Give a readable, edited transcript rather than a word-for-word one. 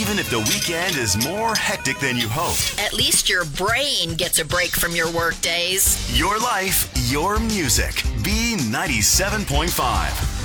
Even if the weekend is more hectic than you hoped. At least your brain gets a break from your work days. Your life, your music. B97.5.